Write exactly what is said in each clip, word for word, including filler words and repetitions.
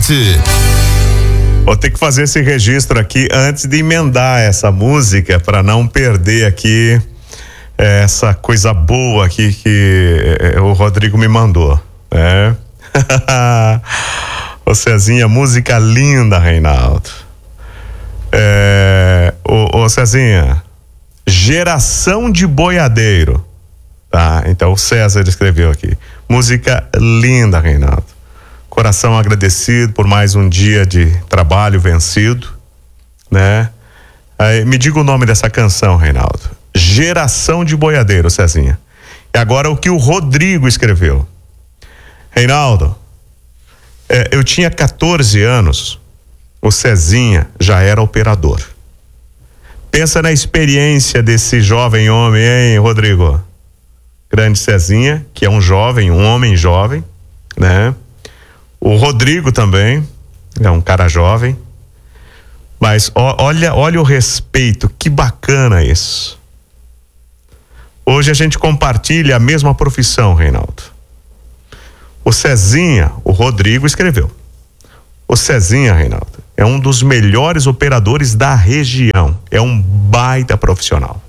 sete. Vou ter que fazer esse registro aqui antes de emendar essa música para não perder aqui é, essa coisa boa aqui que é, o Rodrigo me mandou, né? Ô Cezinha, música linda, Reinaldo. É, ô, ô Cezinha, Geração de Boiadeiro, tá? Então o César escreveu aqui, música linda, Reinaldo. Coração agradecido por mais um dia de trabalho vencido, né? Aí, me diga o nome dessa canção, Reinaldo. Geração de Boiadeiro, Cezinha. E agora o que o Rodrigo escreveu. Reinaldo, é, eu tinha quatorze anos, o Cezinha já era operador. Pensa na experiência desse jovem homem, hein, Rodrigo? Grande Cezinha, que é um jovem, um homem jovem, né? O Rodrigo também é um cara jovem, mas ó, olha, olha o respeito, que bacana isso. Hoje a gente compartilha a mesma profissão, Reinaldo. O Cezinha, o Rodrigo escreveu. O Cezinha, Reinaldo, é um dos melhores operadores da região, é um baita profissional.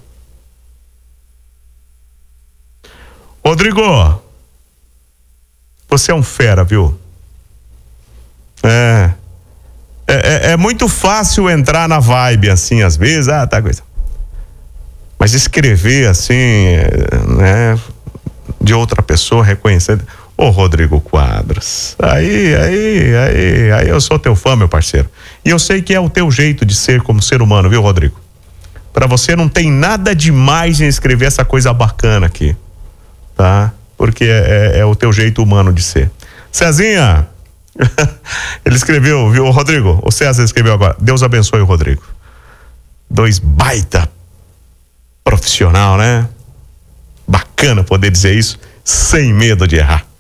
Rodrigo, você é um fera, viu? É, é, é muito fácil entrar na vibe assim, às vezes, ah, tá coisa. Mas escrever assim, né, de outra pessoa reconhecendo, ô oh, Rodrigo Quadros, aí, aí, aí, aí eu sou teu fã, meu parceiro. E eu sei que é o teu jeito de ser como ser humano, viu, Rodrigo? Pra você não tem nada demais em escrever essa coisa bacana aqui, tá? Porque é, é, é o teu jeito humano de ser. Cezinha, ele escreveu, viu, Rodrigo? O César escreveu agora. Deus abençoe o Rodrigo. Dois baita profissional, né? Bacana poder dizer isso sem medo de errar.